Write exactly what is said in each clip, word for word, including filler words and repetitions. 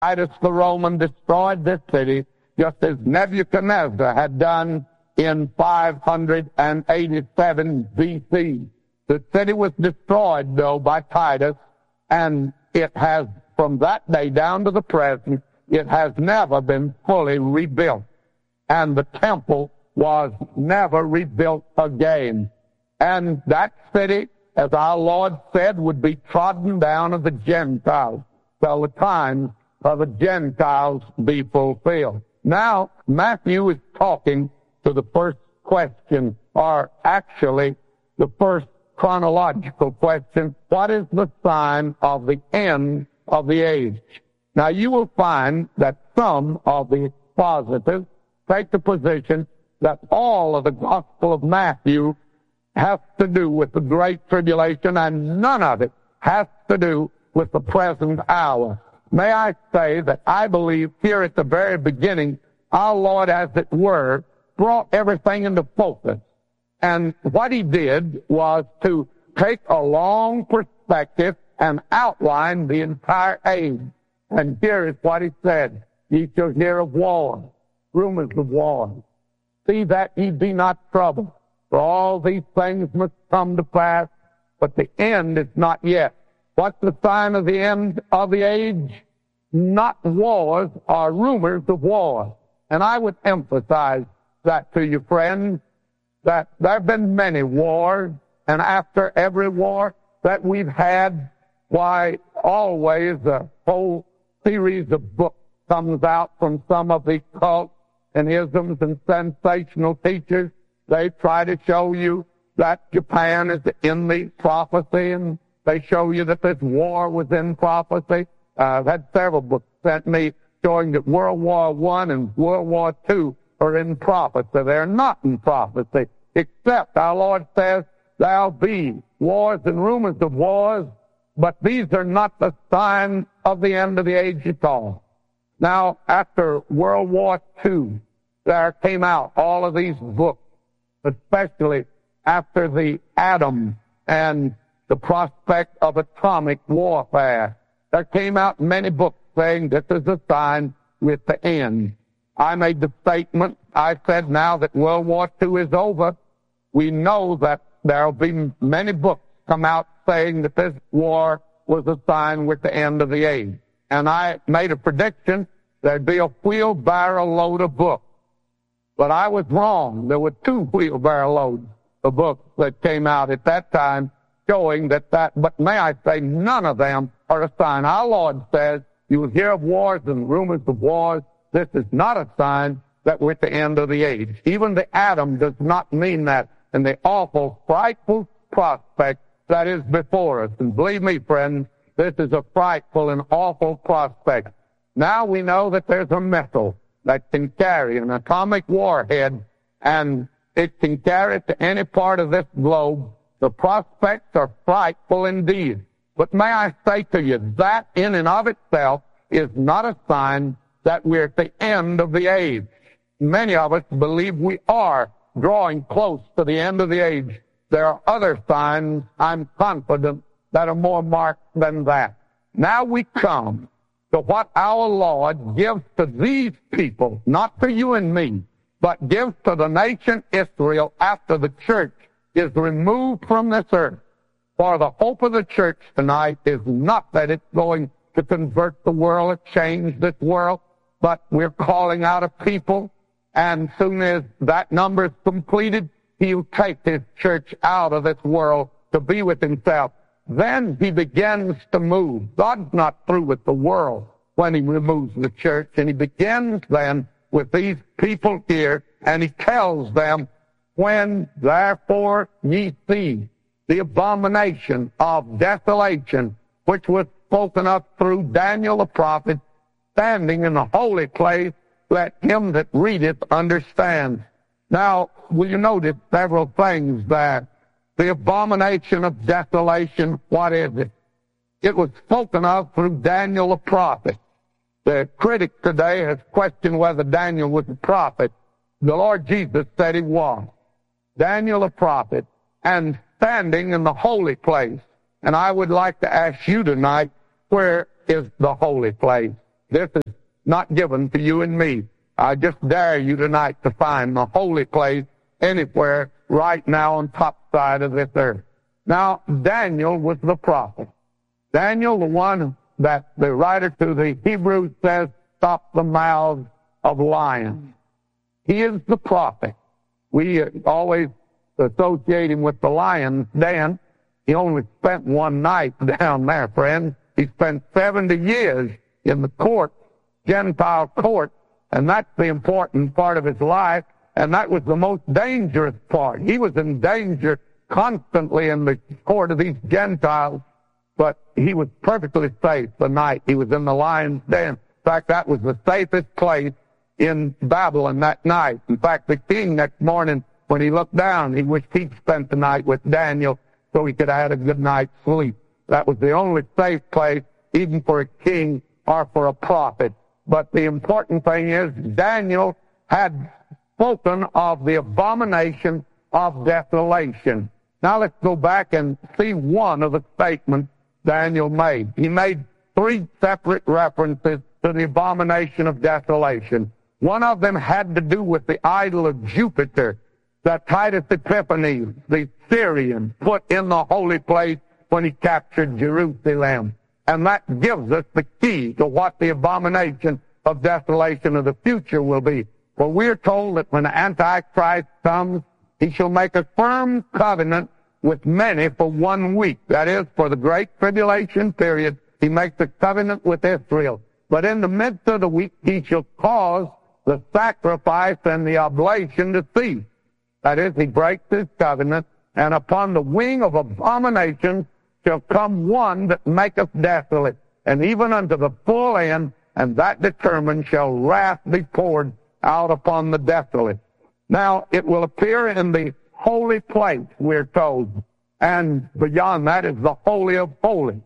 Titus the Roman destroyed this city just as Nebuchadnezzar had done in five hundred eighty-seven B C. The city was destroyed, though, by Titus, and it has, from that day down to the present, it has never been fully rebuilt. And the temple was never rebuilt again. And that city, as our Lord said, would be trodden down of the Gentiles till the times of the Gentiles be fulfilled. Now, Matthew is talking to the first question, or actually the first chronological question: what is the sign of the end of the age? Now, you will find that some of the expositors take the position that all of the Gospel of Matthew has to do with the Great Tribulation, and none of it has to do with the present hour. May I say that I believe here at the very beginning, our Lord, as it were, brought everything into focus. And what he did was to take a long perspective and outline the entire age. And here is what he said: ye shall hear of wars, rumors of wars. See that ye be not troubled, for all these things must come to pass, but the end is not yet. What's the sign of the end of the age? Not wars or rumors of wars. And I would emphasize that to you, friends, that there have been many wars, and after every war that we've had, why, always a whole series of books comes out from some of the cults and isms and sensational teachers. They try to show you that Japan is in the prophecy, and they show you that this war was in prophecy. Uh, I've had several books sent me showing that World War One and World War Two are in prophecy. They're not in prophecy, except our Lord says there'll be wars and rumors of wars, but these are not the sign of the end of the age at all. Now, after World War Two, there came out all of these books, especially after the atom and the prospect of atomic warfare. There came out many books saying this is a sign with the end. I made the statement, I said now that World War Two is over, we know that there will be many books come out saying that this war was a sign with the end of the age. And I made a prediction there'd be a wheelbarrow load of books. But I was wrong. There were two wheelbarrow loads of books that came out at that time showing that that, but may I say, none of them are a sign. Our Lord says, you will hear of wars and rumors of wars. This is not a sign that we're at the end of the age. Even the atom does not mean that. And the awful, frightful prospect that is before us. And believe me, friends, this is a frightful and awful prospect. Now we know that there's a missile that can carry an atomic warhead, and it can carry it to any part of this globe. The prospects are frightful indeed. But may I say to you, that in and of itself is not a sign that we're at the end of the age. Many of us believe we are drawing close to the end of the age. There are other signs, I'm confident, that are more marked than that. Now we come to what our Lord gives to these people, not to you and me, but gives to the nation Israel after the church is removed from this earth. For the hope of the church tonight is not that it's going to convert the world or change this world, but we're calling out a people, and soon as that number is completed, he'll take his church out of this world to be with himself. Then he begins to move. God's not through with the world when he removes the church, and he begins then with these people here, and he tells them, when therefore ye see the abomination of desolation, which was spoken of through Daniel the prophet, standing in the holy place, let him that readeth understand. Now, will you notice several things there? The abomination of desolation, what is it? It was spoken of through Daniel the prophet. The critic today has questioned whether Daniel was a prophet. The Lord Jesus said he was. Daniel the prophet, and standing in the holy place. And I would like to ask you tonight, where is the holy place? This is not given to you and me. I just dare you tonight to find the holy place anywhere right now on top side of this earth. Now, Daniel was the prophet. Daniel, the one that the writer to the Hebrews says, stop the mouths of lions. He is the prophet. We always associate him with the lion's den. He only spent one night down there, friends. He spent seventy years in the court, Gentile court, and that's the important part of his life, and that was the most dangerous part. He was in danger constantly in the court of these Gentiles, but he was perfectly safe the night he was in the lion's den. In fact, that was the safest place in Babylon that night. In fact, the king next morning, when he looked down, he wished he'd spent the night with Daniel so he could have had a good night's sleep. That was the only safe place, even for a king or for a prophet. But the important thing is, Daniel had spoken of the abomination of desolation. Now let's go back and see one of the statements Daniel made. He made three separate references to the abomination of desolation. One of them had to do with the idol of Jupiter that Titus Epiphanes, the Syrian, put in the holy place when he captured Jerusalem. And that gives us the key to what the abomination of desolation of the future will be. For we're told that when the Antichrist comes, he shall make a firm covenant with many for one week. That is, for the great tribulation period, he makes a covenant with Israel. But in the midst of the week, he shall cause the sacrifice and the oblation to cease. That is, he breaks his covenant, and upon the wing of abomination shall come one that maketh desolate, and even unto the full end, and that determined shall wrath be poured out upon the desolate. Now, it will appear in the holy place, we're told, and beyond that is the Holy of Holies.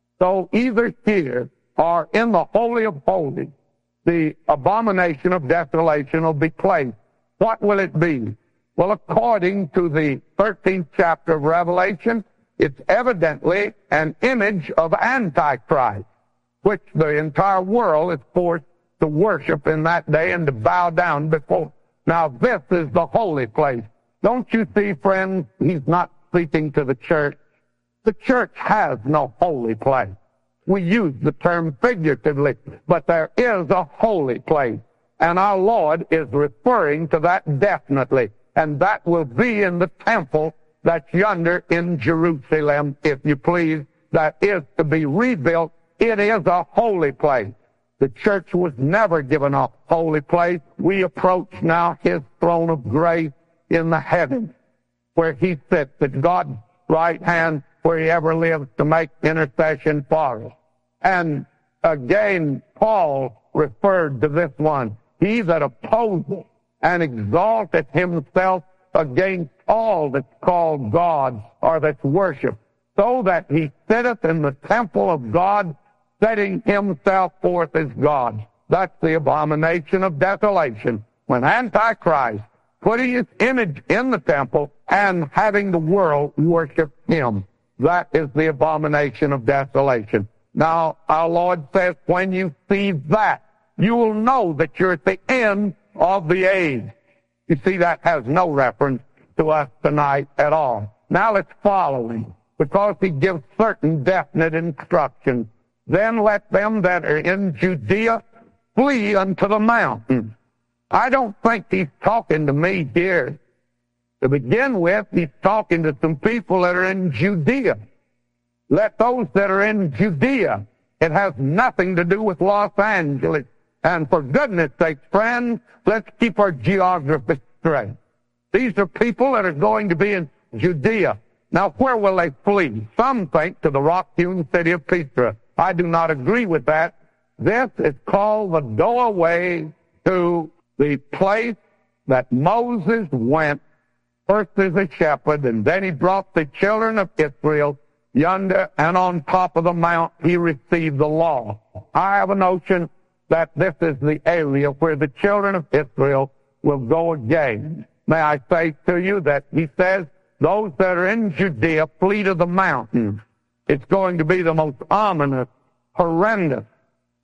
So either here or in the Holy of Holies, the abomination of desolation will be placed. What will it be? Well, according to the thirteenth chapter of Revelation, it's evidently an image of Antichrist, which the entire world is forced to worship in that day and to bow down before. Now, this is the holy place. Don't you see, friends, he's not speaking to the church. The church has no holy place. We use the term figuratively, but there is a holy place. And our Lord is referring to that definitely. And that will be in the temple that's yonder in Jerusalem, if you please, that is to be rebuilt. It is a holy place. The church was never given a holy place. We approach now his throne of grace in the heavens, where he sits at God's right hand, where he ever lives to make intercession for us. And again, Paul referred to this one. He that opposes and exalteth himself against all that's called God or that's worshipped, so that he sitteth in the temple of God, setting himself forth as God. That's the abomination of desolation. When Antichrist putting his image in the temple and having the world worship him. That is the abomination of desolation. Now, our Lord says, when you see that, you will know that you're at the end of the age. You see, that has no reference to us tonight at all. Now let's follow him, because he gives certain definite instructions. Then let them that are in Judea flee unto the mountains. I don't think he's talking to me here. To begin with, he's talking to some people that are in Judea. Let those that are in Judea. It has nothing to do with Los Angeles. And for goodness sake, friends, let's keep our geography straight. These are people that are going to be in Judea. Now, where will they flee? Some think to the rock-hewn city of Petra. I do not agree with that. This is called the doorway to the place that Moses went, first as a shepherd, and then he brought the children of Israel yonder, and on top of the mount he received the law. I have a notion that this is the area where the children of Israel will go again. May I say to you that he says, those that are in Judea flee to the mountains. It's going to be the most ominous, horrendous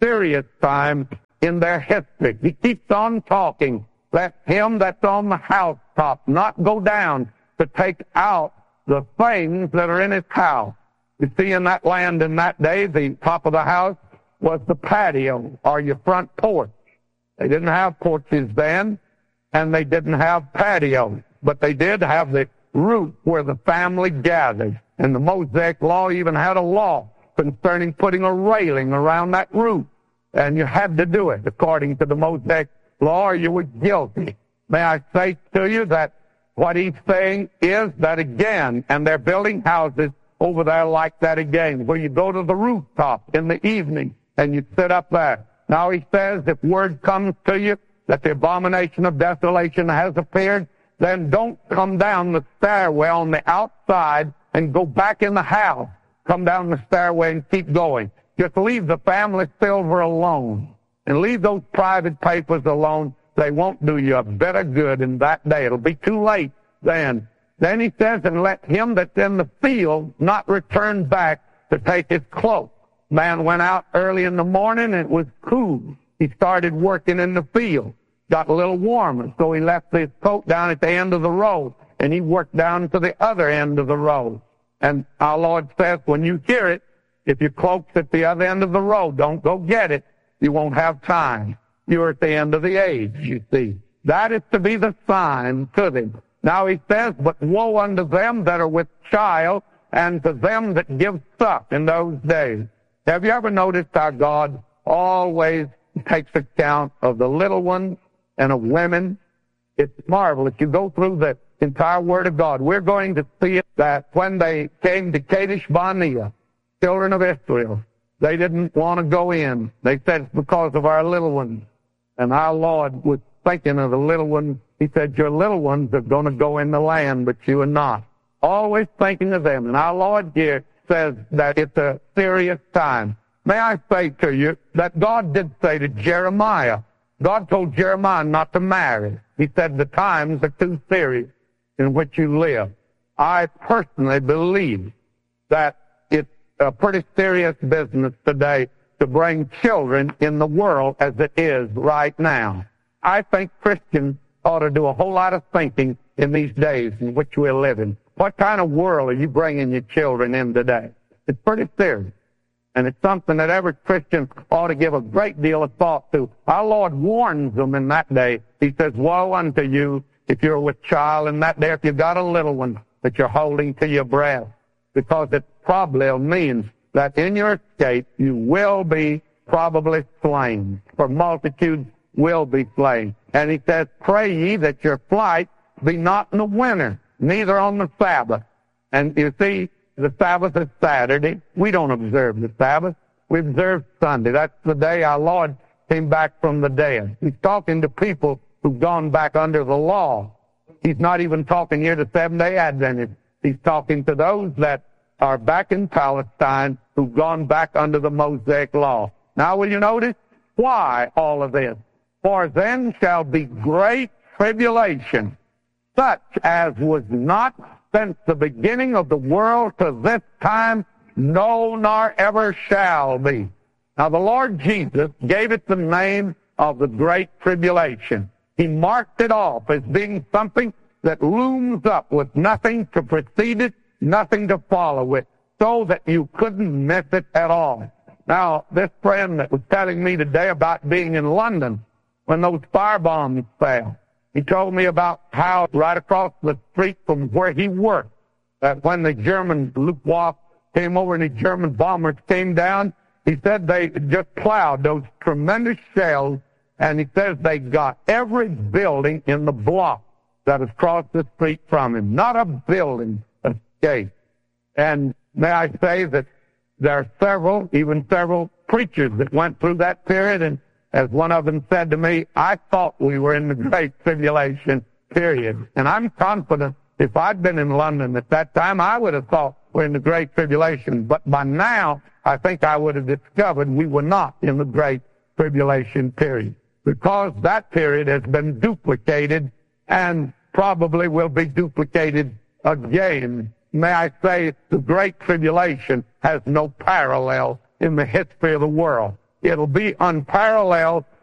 serious time in their history. He keeps on talking. Let him that's on the housetop not go down to take out the things that are in his house. You see, in that land in that day, the top of the house was the patio or your front porch. They didn't have porches then, and they didn't have patios, but they did have the roof where the family gathered. And the Mosaic Law even had a law concerning putting a railing around that roof. And you had to do it according to the Mosaic Law, or you were guilty. May I say to you that what he's saying is that again, and they're building houses over there like that again, where you go to the rooftop in the evening and you sit up there. Now he says, if word comes to you that the abomination of desolation has appeared, then don't come down the stairway on the outside and go back in the house. Come down the stairway and keep going. Just leave the family silver alone and leave those private papers alone. They won't do you a bit of good in that day. It'll be too late then. Then he says, and let him that's in the field not return back to take his cloak. Man went out early in the morning and it was cool. He started working in the field. Got a little warmer, so he left his coat down at the end of the road, and he worked down to the other end of the road. And our Lord says, when you hear it, if your cloak's at the other end of the road, don't go get it. You won't have time. You're at the end of the age, you see. That is to be the sign to them. Now he says, but woe unto them that are with child, and to them that give suck in those days. Have you ever noticed how God always takes account of the little ones and of women? It's marvelous. You go through the entire Word of God. We're going to see it that when they came to Kadesh Barnea, children of Israel, they didn't want to go in. They said it's because of our little ones. And our Lord was thinking of the little ones. He said, your little ones are going to go in the land, but you are not. Always thinking of them. And our Lord here says that it's a serious time. May I say to you that God did say to Jeremiah, God told Jeremiah not to marry. He said the times are too serious in which you live. I personally believe that it's a pretty serious business today to bring children in the world as it is right now. I think Christians ought to do a whole lot of thinking in these days in which we're living. What kind of world are you bringing your children in today? It's pretty serious. And it's something that every Christian ought to give a great deal of thought to. Our Lord warns them in that day. He says, woe unto you if you're with child in that day, if you've got a little one that you're holding to your breast, because it probably means that in your escape you will be probably slain, for multitudes will be slain. And he says, pray ye that your flight be not in the winter, neither on the Sabbath. And you see, the Sabbath is Saturday. We don't observe the Sabbath. We observe Sunday. That's the day our Lord came back from the dead. He's talking to people who've gone back under the law. He's not even talking here to Seventh-day Adventists. He's talking to those that are back in Palestine who've gone back under the Mosaic Law. Now, will you notice why all of this? For then shall be great tribulation, such as was not since the beginning of the world to this time, no, nor ever shall be. Now, the Lord Jesus gave it the name of the Great Tribulation. He marked it off as being something that looms up with nothing to precede it, nothing to follow it, so that you couldn't miss it at all. Now, this friend that was telling me today about being in London when those fire bombs fell, he told me about how right across the street from where he worked, that when the German Luftwaffe came over and the German bombers came down, he said they just plowed those tremendous shells, and he says they got every building in the block that is across the street from him. Not a building escaped. And may I say that there are several, even several preachers that went through that period, and as one of them said to me, I thought we were in the Great Tribulation period. And I'm confident if I'd been in London at that time, I would have thought we're in the Great Tribulation. But by now, I think I would have discovered we were not in the Great Tribulation period, because that period has been duplicated and probably will be duplicated again. May I say, the Great Tribulation has no parallel in the history of the world. It'll be unparalleled